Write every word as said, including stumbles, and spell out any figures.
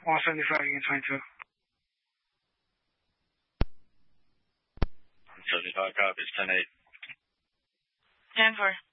one seventy-five, you get twenty-two. seventy-five, copy, it's ten eight. ten four.